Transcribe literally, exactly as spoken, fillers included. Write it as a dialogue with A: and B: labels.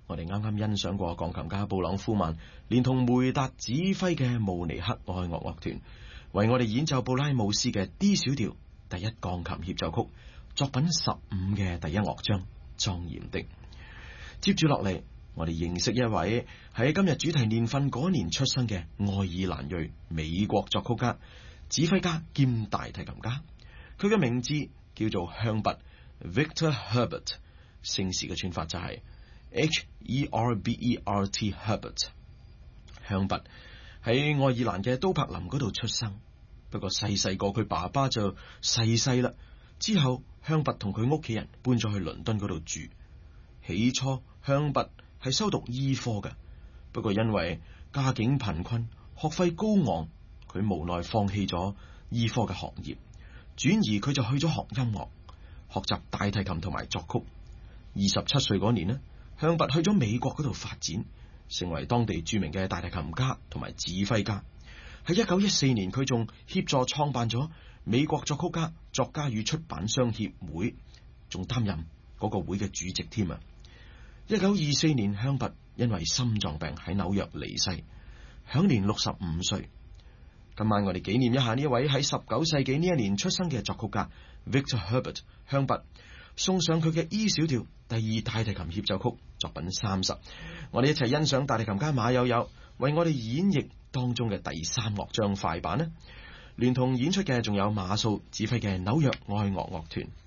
A: 我哋啱啱欣賞過鋼琴家布朗夫曼連同梅達指揮嘅慕尼黑愛樂樂團為我哋演奏布拉姆斯嘅 D 小調第一鋼琴協奏曲作品十五嘅第一樂章莊嚴的。接住落嚟，我哋認識一位喺今日主題年份嗰年出生嘅愛爾蘭裔美國作曲家、指揮家兼大提琴家，佢嘅名字叫做香拔 Victor Herbert， 姓氏嘅串法就係 H E R B E R T Herbert。 香拔喺愛爾蘭嘅都柏林嗰度出生，不過細細個佢爸爸就逝世啦。之後香拔同佢屋企人搬咗去倫敦嗰度住。起初香拔係修讀醫科嘅，不過因為家境貧困，學費高昂，佢無奈放棄咗醫科嘅學業，轉而佢就去咗學音樂，學習大提琴同埋作曲。二十七歲嗰年呢，香拔去咗美國嗰度發展，成為當地著名嘅大提琴家同埋指揮家。喺一九一四年，佢仲協助創辦咗美國作曲家作家與出版商協會，仲擔任嗰個會嘅主席添啊！一九二四年，香拔因為心臟病喺紐約離世，享年六十五歲。今晚我哋紀念一下呢一位喺十九世紀呢一年出生嘅作曲家 Victor Herbert 香拔，送上佢嘅 E 小調第二大提琴協奏曲作品三十。我哋一齊欣賞大提琴家馬友友為我哋演繹當中嘅第三樂章快板呢，聯同演出嘅仲有馬素指揮嘅紐約愛樂樂團。